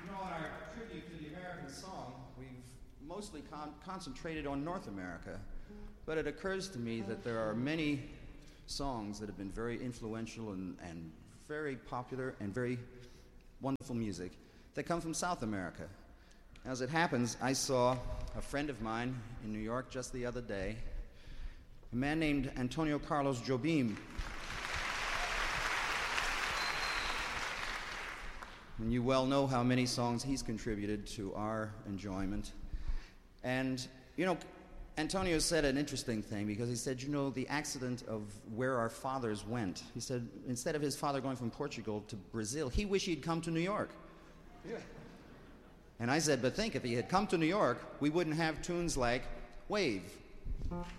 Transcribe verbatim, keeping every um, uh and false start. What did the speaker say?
You know, in our tribute to the American song, we've mostly con- concentrated on North America, but it occurs to me that there are many songs that have been very influential and, and very popular and very wonderful music that come from South America. As it happens, I saw a friend of mine in New York just the other day, a man named Antonio Carlos Jobim. And you well know how many songs he's contributed to our enjoyment. And, you know, Antonio said an interesting thing, because he said, you know, the accident of where our fathers went. He said, instead of his father going from Portugal to Brazil, he wished he'd come to New York. Yeah. And I said, but think, if he had come to New York, we wouldn't have tunes like Wave.